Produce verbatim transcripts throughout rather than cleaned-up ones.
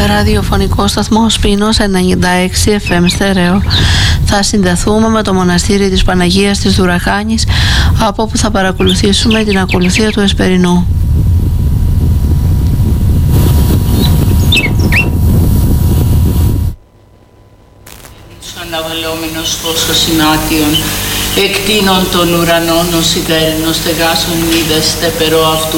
ραδιοφωνικό σταθμό Σπίνος ενενήντα έξι εφ εμ στέρεο. Θα συνδεθούμε με το μοναστήρι της Παναγίας της Δουραχάνης, από όπου θα παρακολουθήσουμε την ακολουθία του Εσπερινού. Αναβαλλόμενος φως ασυνάτιον, εκτείνων των ουρανών ως σιδέρινος στεγάσων είδες στεπερό αυτού.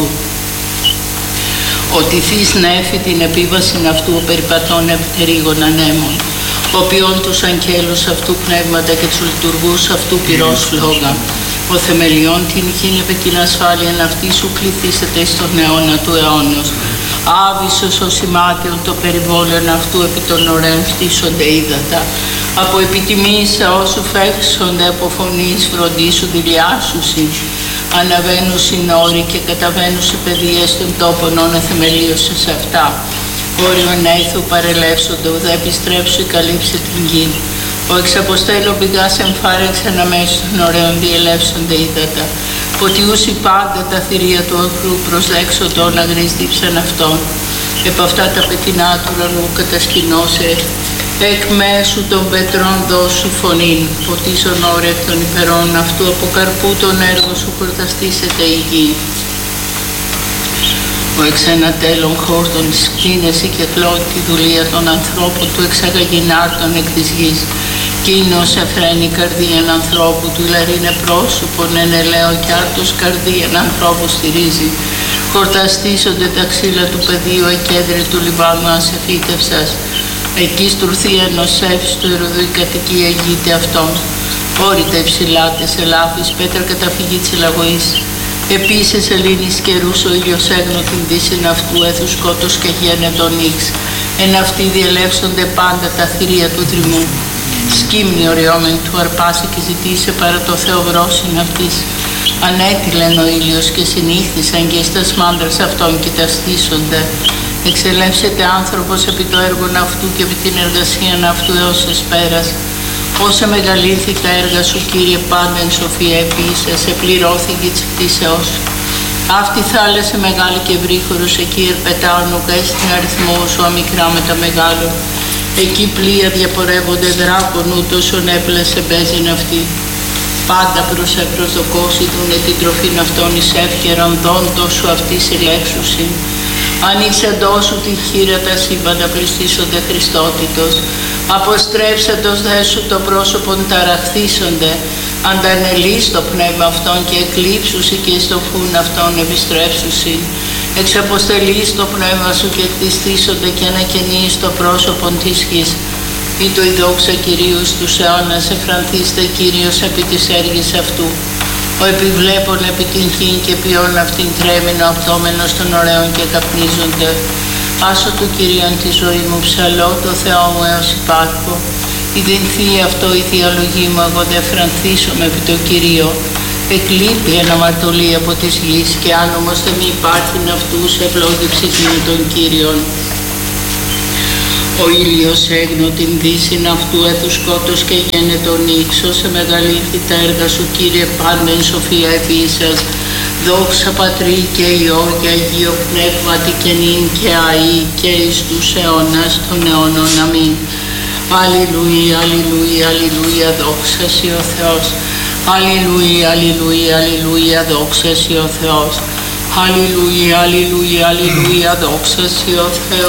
Ότι θείς νέφη την επίβασιν αυτού περιπατών επιτερίγων ανέμων, οποίον τους αγγέλους αυτού πνεύματα και τους λειτουργούς αυτού πυρός φλόγα. Ο θεμελιών την χύνευε την ασφάλεια αυτή σου κληθήσετε στον αιώνα του αιώνος. Άβυσσος ο σημάτιον το περιβόλαιον αυτού επί των ωραίων στήσονται ύδατα. Από επιτιμής όσου φεύξονται από φωνής φροντίσου δηλιάσουσι. Αναβαίνουν συνόροι και καταβαίνουν σε παιδείες των τόπων όνε θεμελίωσε σε αυτά. Όριον έηθου παρελεύσονται, ουδέ επιστρέψου ή καλύψε την γη. Ο εξαποστέλων πηγάς εμφάρεξ αναμέσου των ωραίων διελεύσονται ύδατα. Ποτιούσι πάντα τα θηρία του οχρού προσδέξοντο να γρίσδυψαν αυτόν. Επ' αυτά τα πετεινά του ουρανού κατασκηνώσε. Εκ μέσου των πετρών δώσου φωνήν, ποτίσον όρε εκ των υπερών αυτού, από καρπού τον έργο σου προταστήσεται η γη. Ο εξ ένα τέλων χόρτων σκήνεσαι και κλώτει τη δουλεία των ανθρώπων του εξαγαγινάρτων εκ της γης. Κείνος εφραίνει καρδίαν ανθρώπου του, λαρίνε πρόσωπον εν ελαίο κι άρτος καρδίαν ανθρώπου στηρίζει. Χορταστήσονται τα ξύλα του πεδίου, εκέντρη του Λιβάνου ασεφήτευσας. Εκεί στουρθεί ενός εύης του Ηρωδού η κατοικία γείται αυτόν. Όρητα υψηλάτες, ελάφης, πέτρα καταφυγή της ελαγωής. Επίσης ελήνης καιρούς ο ήλιος έγνω την δύσιν αυτού, έθου σκότος και γένετον ίξ. Εν αυτοί διελεύσονται πάντα τα θηρία του δρυμού. Σκύμνη οριόμεν του αρπάσει και ζητήσε παρά το θεοβρόσιν αυτής. Ανέτειλεν ο ήλιος και συνήχθησαν και εις τας μάντρας αυτών κοιταστήσονται. Εξελεύσεται άνθρωπος επί το έργον αυτού και επί την εργασία αυτού έως εσπέρας. Όσα μεγαλύνθη τα έργα σου, Κύριε, πάντα εν σοφία επίσης, επληρώθηκε της κτήσεώς. Αυτή θάλασσα μεγάλη και βρύχωρος, εκεί ερπετάων ουκές στην αριθμό σου αμικρά με τα μεγάλο. Εκεί πλοία διαπορεύονται δράκων, ούτως ον έπλασε μπέζιν αυτή. Πάντα προς επροσδοκώσει δούνε την τροφήν αυτών εις εύκαιρον δόντος σου αυτή συλλέξουσιν. Ανοίξε σου τη χείρα τα σύμπαντα πληστήσονται Χριστότητος. Αποστρέψαντος δε σου το πρόσωπον ταραχθήσονται. Αντανελείς το πνεύμα αυτών και εκλείψουσι και στο φούν αυτών επιστρέψουσι. Εξαποστελείς το πνεύμα σου και εκτιστήσονται και ανακαινείς το πρόσωπον της γης. Ή το η δόξα Κυρίου στους αιώνας εφρανθήστε Κύριος επί της έργης αυτού. Ο επιβλέπων επί την χήν και ποιόν αυτήν τρέμεινο απτώμενος των ωραίων και καπνίζονται. Άσο του Κυρίων τη ζωή μου, ψαλώ το Θεό μου έως υπάρχω. Ιδενθεί αυτό η διαλογή μου, εγώ δε φρανθήσομαι επί το Κυρίο. Εκλείπει εν αμαρτωλή από της γης και αν όμως δεν υπάρχει αυτούς ευλόγηψη των Κύριων. Ο ήλιος έγνω την δύσιν αυτού, έθου σκότος και γένετον ίξο, σε μεγαλύνθη τα έργα σου, Κύριε, πάντα εν σοφία επίσης. Δόξα Πατρί και Υιό και Αγίο Πνεύματι και νυν και αΐ και εις τους αιώνας των αιώνων. Αμήν. Αλληλούια, αλληλούια, αλληλούια, δόξα σοι ο Θεός. Αλληλούια, αλληλούια, αλληλούια, δόξα σοι ο Θεός. Αλληλούια, αλληλούια, αλληλούια, δόξα σοι ο Θεός.